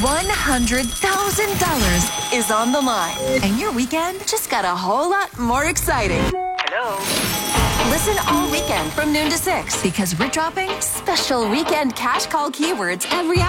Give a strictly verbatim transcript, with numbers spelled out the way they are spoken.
one hundred thousand dollars is on the line. And your weekend just got a whole lot more exciting. Hello? Listen all weekend from noon to six because we're dropping special weekend cash call keywords every hour.